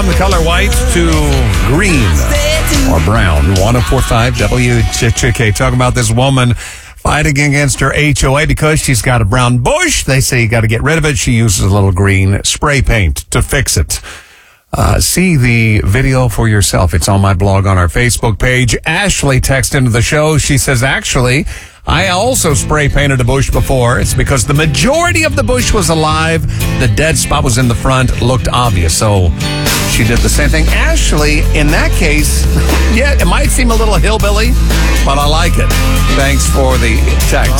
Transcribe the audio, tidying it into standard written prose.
from the color white to green or brown. 104.5 WCHK. Talking about this woman fighting against her HOA because she's got a brown bush. They say you got to get rid of it. She uses a little green spray paint to fix it. See the video for yourself. It's on my blog on our Facebook page. Ashley texted into the show. She says, actually, I also spray painted a bush before. It's because the majority of the bush was alive. The dead spot was in the front, looked obvious. So she did the same thing. Ashley, in that case, yeah, it might seem a little hillbilly, but I like it. Thanks for the text.